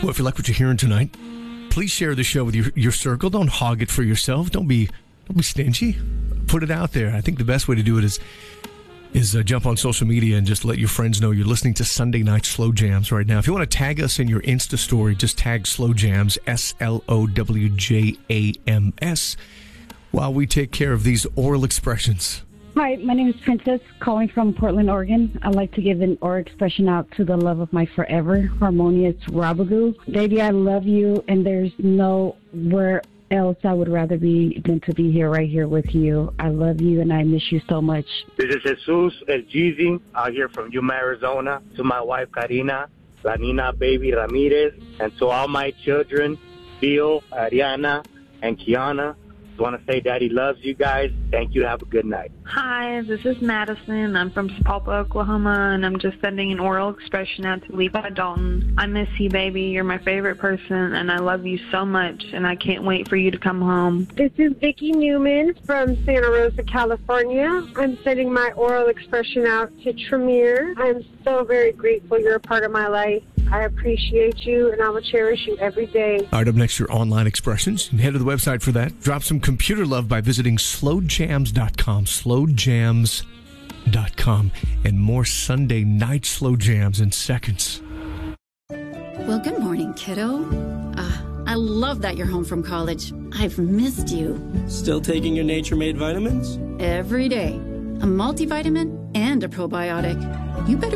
Well, if you like what you're hearing tonight, please share the show with your circle. Don't hog it for yourself. Don't be stingy. Put it out there. I think the best way to do it is jump on social media and just let your friends know you're listening to Sunday Night Slow Jams right now. If you want to tag us in your Insta story, just tag Slow Jams, SLOWJAMS, while we take care of these oral expressions. Hi, my name is Princess, calling from Portland, Oregon. I'd like to give an oral expression out to the love of my forever, Harmonious Rabagoo. Baby, I love you, and there's nowhere else I would rather be than to be here, right here with you. I love you, and I miss you so much. This is Jesus El Jeezy out here from Yuma, Arizona. To my wife, Karina, La Nina Baby Ramirez, and to all my children, Theo, Ariana, and Kiana. I want to say Daddy loves you guys. Thank you. Have a good night. Hi, this is Madison. I'm from Sapulpa, Oklahoma, and I'm just sending an oral expression out to Levi Dalton. I miss you, baby. You're my favorite person, and I love you so much, and I can't wait for you to come home. This is Vicki Newman from Santa Rosa, California. I'm sending my oral expression out to Tremere. I'm so very grateful you're a part of my life. I appreciate you, and I will cherish you every day. All right, up next, your online expressions. You can head to the website for that. Drop some computer love by visiting slowjams.com, slowjams.com, and more Sunday night slow jams in seconds. Well, good morning, kiddo. I love that you're home from college. I've missed you. Still taking your Nature Made vitamins? Every day. A multivitamin and a probiotic. You better